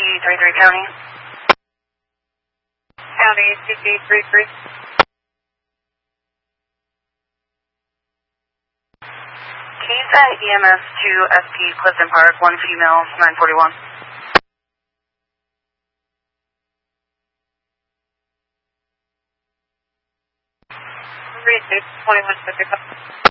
CC33 County. County, CC33. Keys at EMS to SP Clifton Park, 1 female, 941. 36, 21, 55.